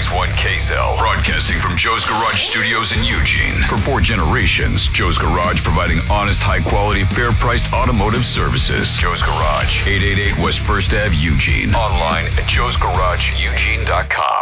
1 KSL, broadcasting from Joe's Garage Studios in Eugene. For 4 generations, Joe's Garage providing honest, high-quality, fair-priced automotive services. Joe's Garage, 888 West 1st Ave, Eugene. Online at joesgarageeugene.com.